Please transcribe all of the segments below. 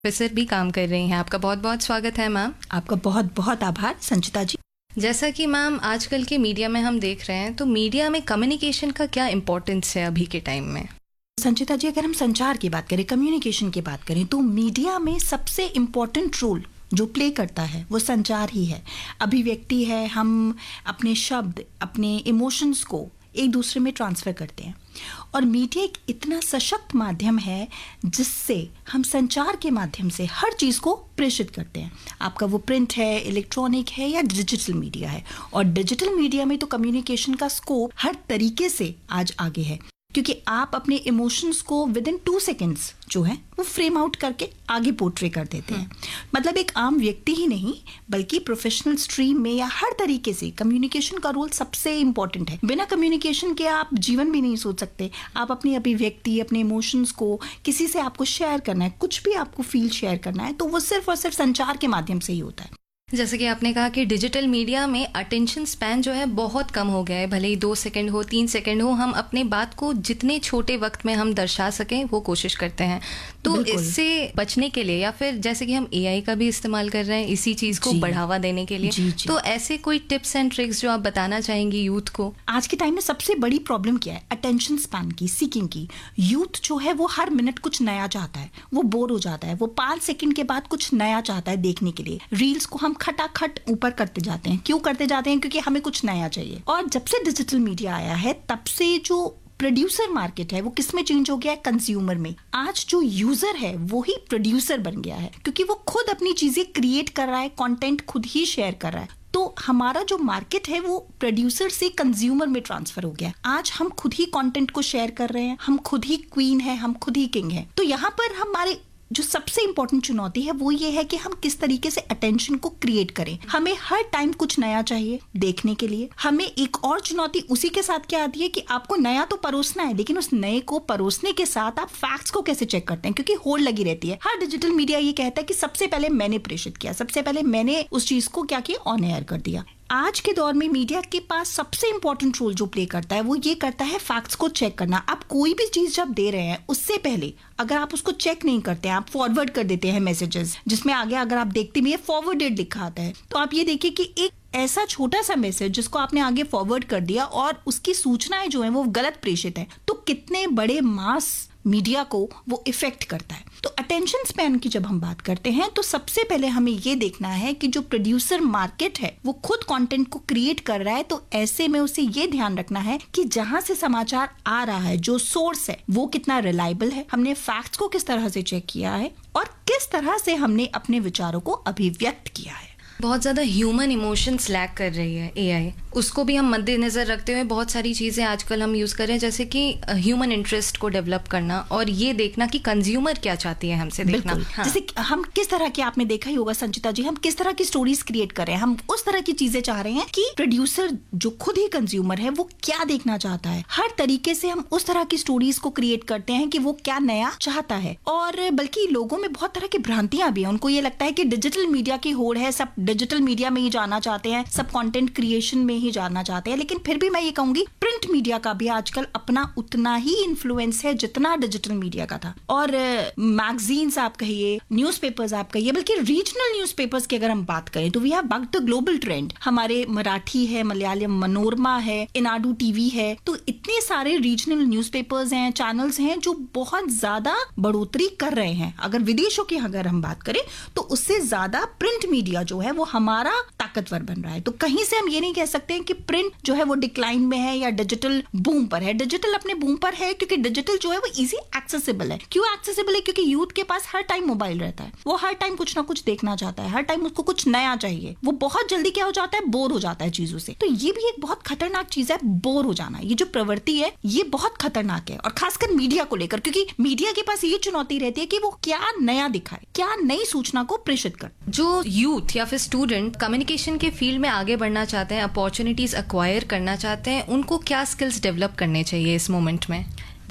Professor भी काम कर रही हैं। आपका बहुत बहुत स्वागत है मैम। आपका बहुत बहुत आभार संचिता जी। जैसा कि मैम आजकल के मीडिया में हम देख रहे हैं, तो मीडिया में कम्युनिकेशन का क्या इम्पोर्टेंस है अभी के टाइम में? संचिता जी, अगर हम संचार की बात करें, कम्युनिकेशन की बात करें, तो मीडिया में सबसे इम्पोर्टेंट रोल जो प्ले करता है वो संचार ही है, अभिव्यक्ति है। हम अपने शब्द, अपने इमोशंस को एक दूसरे में ट्रांसफ़र करते हैं और मीडिया एक इतना सशक्त माध्यम है जिससे हम संचार के माध्यम से हर चीज़ को प्रेषित करते हैं। आपका वो प्रिंट है, इलेक्ट्रॉनिक है या डिजिटल मीडिया है। और डिजिटल मीडिया में तो कम्युनिकेशन का स्कोप हर तरीके से आज आगे है, क्योंकि आप अपने इमोशंस को विद इन 2 सेकेंड्स जो है वो फ्रेम आउट करके आगे पोर्ट्रे कर देते हैं। मतलब एक आम व्यक्ति ही नहीं बल्कि प्रोफेशनल स्ट्रीम में या हर तरीके से कम्युनिकेशन का रोल सबसे इम्पोर्टेंट है। बिना कम्युनिकेशन के आप जीवन भी नहीं सोच सकते। आप अपनी अभिव्यक्ति, अपने इमोशंस को किसी से आपको शेयर करना है, कुछ भी आपको फील शेयर करना है, तो वो सिर्फ और सिर्फ संचार के माध्यम से ही होता है। जैसे कि आपने कहा कि डिजिटल मीडिया में अटेंशन स्पैन जो है बहुत कम हो गया है। भले ही 2 सेकंड हो, 3 सेकंड हो, हम अपने बात को जितने छोटे वक्त में हम दर्शा सकें वो कोशिश करते हैं। तो इससे बचने के लिए, या फिर जैसे कि हम AI का भी इस्तेमाल कर रहे हैं इसी चीज़ को बढ़ावा देने के लिए, जी। तो ऐसे कोई टिप्स एंड ट्रिक्स जो आप बताना चाहेंगी यूथ को? आज के टाइम में सबसे बड़ी प्रॉब्लम क्या है? अटेंशन स्पैन की, सीकिंग की। यूथ जो है वो हर मिनट कुछ नया चाहता है, वो बोर हो जाता है, वो 5 सेकंड के बाद कुछ नया चाहता है देखने के लिए। रील्स को हम खटाखट ऊपर करते जाते हैं। क्यों करते जाते हैं? क्योंकि हमें कुछ नया चाहिए। और जब से डिजिटल मीडिया आया है तब से जो प्रोड्यूसर मार्केट है वो किस में चेंज हो गया है? कंज्यूमर में। आज जो यूजर है वो ही प्रोड्यूसर बन गया है, क्योंकि वो खुद अपनी चीजें क्रिएट कर रहा है, कंटेंट खुद ही शेयर कर रहा है। तो हमारा जो मार्केट है वो प्रोड्यूसर से कंज्यूमर में ट्रांसफर हो गया। आज हम खुद ही कंटेंट को शेयर कर रहे हैं, हम खुद ही क्वीन है, हम खुद ही किंग है। तो यहाँ पर हमारे जो सबसे इंपॉर्टेंट चुनौती है वो ये है कि हम किस तरीके से अटेंशन को क्रिएट करें। हमें हर टाइम कुछ नया चाहिए देखने के लिए। हमें एक और चुनौती उसी के साथ क्या आती है कि आपको नया तो परोसना है, लेकिन उस नए को परोसने के साथ आप फैक्ट्स को कैसे चेक करते हैं, क्योंकि होड़ लगी रहती है। हर डिजिटल मीडिया ये कहता है कि सबसे पहले मैंने प्रेषित किया, सबसे पहले मैंने उस चीज को क्या किया, ऑन एयर कर दिया। आज के दौर में मीडिया के पास सबसे इंपॉर्टेंट रोल जो प्ले करता है वो ये करता है फैक्ट्स को चेक करना। आप कोई भी चीज जब दे रहे हैं उससे पहले अगर आप उसको चेक नहीं करते हैं, आप फॉरवर्ड कर देते हैं मैसेजेस, जिसमें आगे अगर आप देखते भी है फॉरवर्डेड लिखा आता है, तो आप ये देखिए कि एक ऐसा छोटा सा मैसेज जिसको आपने आगे फॉरवर्ड कर दिया और उसकी सूचनाएं जो है वो गलत प्रेषित है, तो कितने बड़े मास मीडिया को वो इफेक्ट करता है। तो अटेंशन स्पैन की जब हम बात करते हैं तो सबसे पहले हमें ये देखना है कि जो प्रोड्यूसर मार्केट है वो खुद कंटेंट को क्रिएट कर रहा है, तो ऐसे में उसे ये ध्यान रखना है कि जहां से समाचार आ रहा है, जो सोर्स है वो कितना रिलायबल है, हमने फैक्ट्स को किस तरह से चेक किया है और किस तरह से हमने अपने विचारों को अभिव्यक्त किया है। बहुत ज़्यादा ह्यूमन इमोशंस लैक कर रही है AI, उसको भी हम मद्देनज़र रखते हुए बहुत सारी चीज़ें आजकल हम यूज़ कर रहे हैं, जैसे कि ह्यूमन इंटरेस्ट को डेवलप करना और ये देखना कि कंज्यूमर क्या चाहती है हमसे देखना। हाँ। जैसे हम किस तरह की, आपने देखा ही होगा संचिता जी, हम किस तरह की स्टोरीज क्रिएट कर रहे हैं, हम उस तरह की चीजें चाह रहे हैं कि प्रोड्यूसर जो खुद ही कंज्यूमर है वो क्या देखना चाहता है। हर तरीके से हम उस तरह की स्टोरीज को क्रिएट करते हैं कि वो क्या नया चाहता है। और बल्कि लोगों में बहुत तरह की भ्रांतियां भी हैं। उनको ये लगता है कि डिजिटल मीडिया की होड़ है, सब डिजिटल मीडिया में ही जाना चाहते हैं, सब कंटेंट क्रिएशन में ही जाना चाहते हैं। लेकिन फिर भी मैं ये कहूंगी प्रिंट मीडिया का भी आजकल अपना उतना ही इन्फ्लुएंस है जितना डिजिटल मीडिया का था। और मैगजीन्स आप कहिए, न्यूज़पेपर्स आप कहिए, बल्कि रीजनल न्यूज़पेपर्स की अगर हम बात करें तो we have बक्ड the global trend. हमारे मराठी है, मलयालम मनोरमा है, इनाडू टीवी है, तो इतने सारे रीजनल न्यूज़पेपर्स हैं, चैनल्स हैं जो बहुत ज्यादा बढ़ोतरी कर रहे हैं। अगर विदेशों की अगर हम बात करें तो उससे ज्यादा प्रिंट मीडिया जो है वो हमारा ताकतवर बन रहा है। तो कहीं से हम ये नहीं कह सकते हैं कि प्रिंट जो है वो डिक्लाइन में है या डिजिटल बूम पर है। डिजिटल अपने बूम पर है क्योंकि डिजिटल जो है वो इजी एक्सेसिबल है। क्यों एक्सेसिबल है? क्योंकि यूथ के पास हर टाइम मोबाइल रहता है, वो हर टाइम कुछ ना कुछ देखना चाहता है, हर टाइम उसको कुछ नया चाहिए। वो बहुत जल्दी क्या हो जाता है, बोर हो जाता है चीजों से। तो ये भी एक बहुत खतरनाक चीज है, बोर हो जाना। ये जो प्रवृत्ति है ये बहुत खतरनाक है, और खासकर मीडिया को लेकर, क्योंकि मीडिया के पास ये चुनौती रहती है कि वो क्या नया दिखाए, क्या नई सूचना को प्रेषित कर। जो यूथ या फिर स्टूडेंट कम्युनिकेशन के फील्ड में आगे बढ़ना चाहते हैं, अपॉर्चुनिटीज एक्वायर करना चाहते हैं, उनको क्या स्किल्स डेवलप करने चाहिए इस मोमेंट में? देखिए,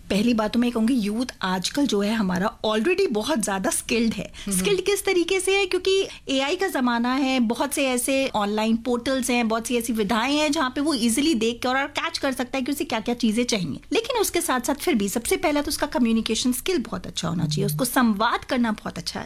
पहली बात तो मैं कहूँगी यूथ आजकल जो है हमारा ऑलरेडी बहुत ज्यादा स्किल्ड है। स्किल्ड किस तरीके से है, क्योंकि एआई का जमाना है, बहुत से ऐसे ऑनलाइन पोर्टल्स हैं, बहुत सी ऐसी विधाएं हैं जहाँ पे वो इजिली देख के और कैच कर सकता है कि उसे क्या क्या चीजें चाहिए। लेकिन उसके साथ साथ फिर भी सबसे पहला तो उसका कम्युनिकेशन स्किल बहुत अच्छा होना चाहिए, उसको संवाद करना बहुत अच्छा